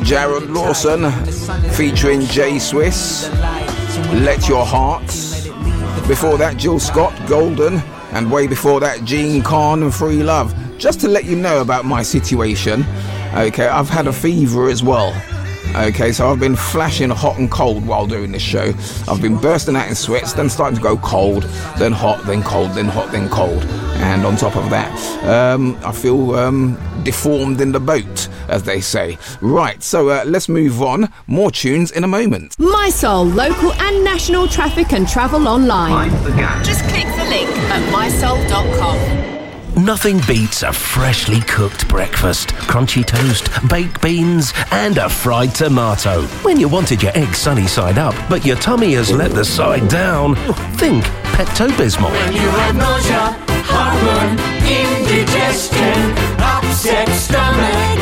Jared Lawson featuring Jay Swiss, Let Your Hearts. Before that, Jill Scott, Golden. And way before that, Gene Khan and Free Love. Just to let you know about my situation, okay, I've had a fever as well. Okay, so I've been flashing hot and cold while doing this show. I've been bursting out in sweats, then starting to go cold, then hot, then cold, then hot, then cold. And on top of that, I feel deformed in the boat, as they say. Right, so let's move on. More tunes in a moment. My Soul, local and national traffic and travel online. Just click the link at mysoul.com. Nothing beats a freshly cooked breakfast, crunchy toast, baked beans, and a fried tomato. When you wanted your egg sunny side up, but your tummy has let the side down, think Pepto-Bismol. When you have nausea, heartburn, indigestion, upset stomach,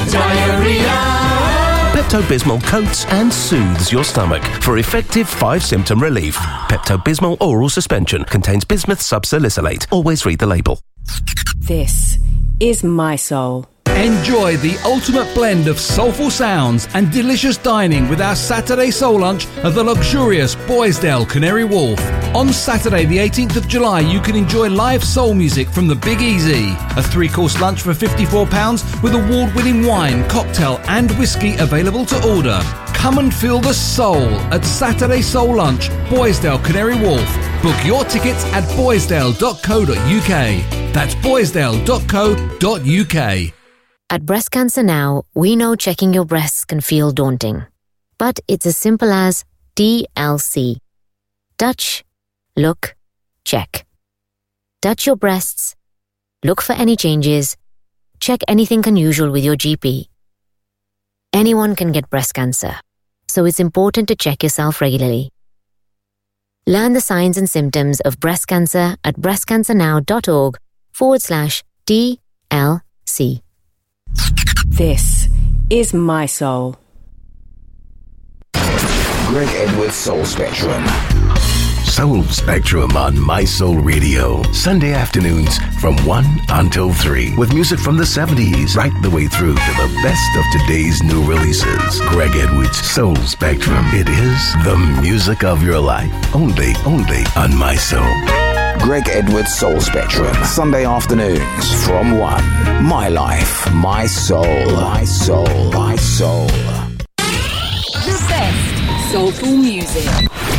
diarrhea. Pepto-Bismol coats and soothes your stomach for effective 5-symptom relief. Pepto-Bismol oral suspension contains bismuth subsalicylate. Always read the label. This is My Soul. Enjoy the ultimate blend of soulful sounds and delicious dining with our Saturday soul lunch at the luxurious Boisdale Canary Wharf. On Saturday the 18th of July you can enjoy live soul music from the Big Easy, a 3-course lunch for £54 with award-winning wine, cocktail and whiskey available to order. Come and feel the soul at Saturday Soul Lunch, Boisdale Canary Wharf. Book your tickets at boisdale.co.uk. That's boisdale.co.uk. At Breast Cancer Now, we know checking your breasts can feel daunting. But it's as simple as DLC. Touch, look, check. Touch your breasts, look for any changes, check anything unusual with your GP. Anyone can get breast cancer, so it's important to check yourself regularly. Learn the signs and symptoms of breast cancer at breastcancernow.org/TLC. This is My Soul. Greg Edwards Soul Spectrum. Soul Spectrum on My Soul Radio. Sunday afternoons from 1 until 3. With music from the 70s right the way through to the best of today's new releases. Greg Edwards Soul Spectrum. It is the music of your life. Only on My Soul. Greg Edwards Soul Spectrum. Sunday afternoons from 1. My life, my soul, my soul, my soul. The best soulful music.